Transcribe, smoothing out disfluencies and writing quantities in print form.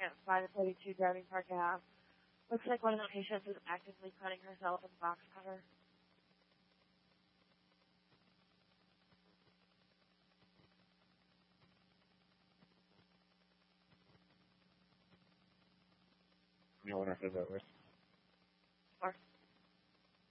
can't find the 32 driving park app. Looks like one of the patients is actively cutting herself with a box cutter. You wonder if that works. Or